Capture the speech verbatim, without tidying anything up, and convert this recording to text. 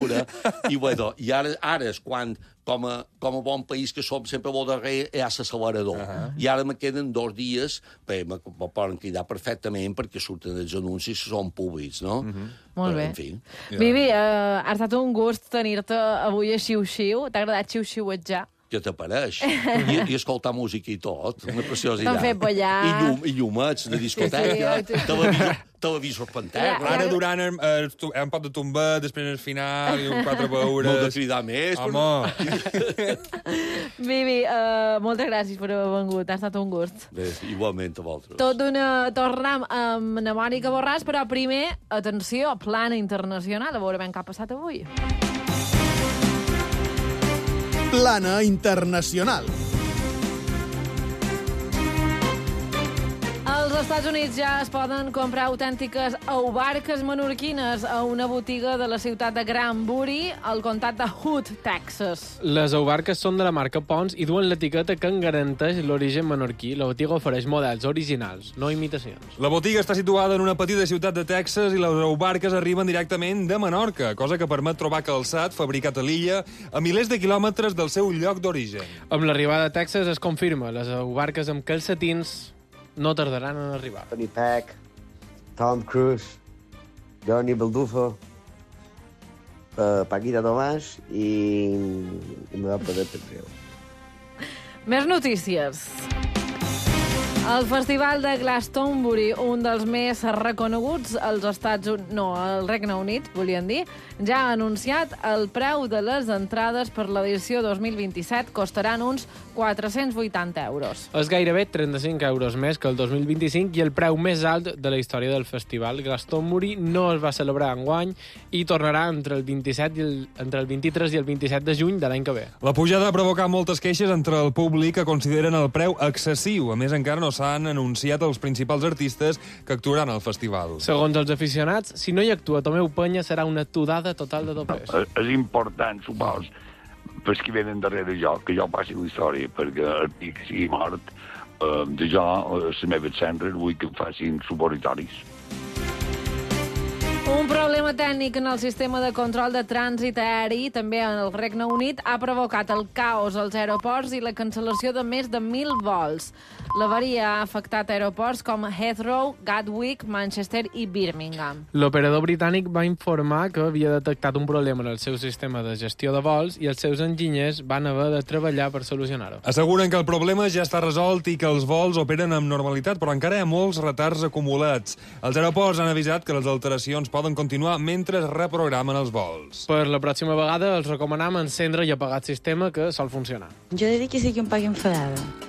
cultura, i, bueno, i ara, ara és quan, com a, com a bon país que som, sempre vol darrere hi ha l'accelerador. Uh -huh. I ara me queden dos dies, bé, me, me poden cridar perfectament perquè surten els anuncis que són públics, no? Uh -huh. Molt bé. En fi. Vivi, uh, ha estat un gust tenir-te avui a Xiu-Xiu. T'ha agradat xiu-xiuetjar? Què t'apareix? I, I escoltar música i tot. Una preciositat. T'han fet ballar. I, llum, i llumets de discoteca, Sí, sí. televisor, televisor panterra. Ja, Ara durant eh, un pot de tombar, després al final, i un quatre beures... No de cridar més. Home! Vivi, uh, moltes gràcies per haver vengut. Ha estat un gust. Bé, igualment a vosaltres. Tot d'una... Tornem amb na Mònica Borràs, però primer, atenció, plana internacional, a veure ben què ha passat avui. Plana internacional. Als Estats Units ja es poden comprar autèntiques aubarques menorquines a una botiga de la ciutat de Granbury, al comtat de Hood, Texas. Les aubarques són de la marca Pons i duen l'etiqueta que en garanteix l'origen menorquí. La botiga ofereix models originals, no imitacions. La botiga està situada en una petita ciutat de Texas i les aubarques arriben directament de Menorca, cosa que permet trobar calçat fabricat a l'illa a milers de quilòmetres del seu lloc d'origen. Amb l'arribada a Texas es confirma, les aubarques amb calcetins no tardaran en arribar. Tony Peck, Tom Cruise, Johnny Baldufo, uh, Paquita Tomàs i, i me va poder Petreu. Més notícies. El Festival de Glastonbury, un dels més reconeguts als Estats Units, no, al Regne Unit, volien dir, ja ha anunciat el preu de les entrades per l'edició dos mil vint-i-set costaran uns quatre-cents vuitanta euros. És gairebé trenta-cinc euros més que el dos mil vint-i-cinc i el preu més alt de la història del festival. Glastonbury no es va celebrar enguany i tornarà entre el vint-i-set i el, entre el vint-i-tres i el vint-i-set de juny de l'any que ve. La pujada ha provocat moltes queixes entre el públic que consideren el preu excessiu. A més, encara no s'han anunciat els principals artistes que actuaran al festival. Segons els aficionats, si no hi actua Tomeu Penya serà una tudada total de topers. No, és important, supos, pels que venen darrere jo, que jo passi la història, perquè el dia que sigui mort, eh, de jo, les meves cendres, vull que em facin supositoris. Un problema tècnic en el sistema de control de trànsit aeri, també en el Regne Unit, ha provocat el caos als aeroports i la cancel·lació de més de mil vols. L'avaria ha afectat aeroports com Heathrow, Gatwick, Manchester i Birmingham. L'operador britànic va informar que havia detectat un problema en el seu sistema de gestió de vols i els seus enginyers van haver de treballar per solucionar-ho. Asseguren que el problema ja està resolt i que els vols operen amb normalitat, però encara hi ha molts retards acumulats. Els aeroports han avisat que les alteracions poden continuar mentre es reprogramen els vols. Per la pròxima vegada els recomanam encendre i apagar el sistema, que sol funcionar. Jo diria que sí que un poc enfadada,